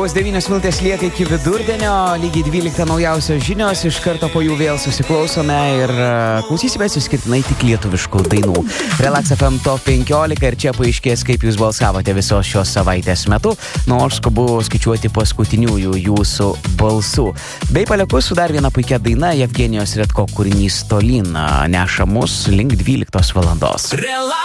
Vos 9 minutės lieka iki vidurdienio, lygiai 12 naujausios žinios, iš karto po jų vėl susiklausome ir klausysimės išskirtinai tik lietuviškų dainų. Relax FM Top 15 ir čia paaiškės, kaip jūs balsavote visos šios savaitės metu, nors skubu skaičiuoti paskutiniųjų jūsų balsų. Bei palieku su dar viena puikia daina, Jevgenijos Redko kūrinys Tolyn neša mus link 12 valandos.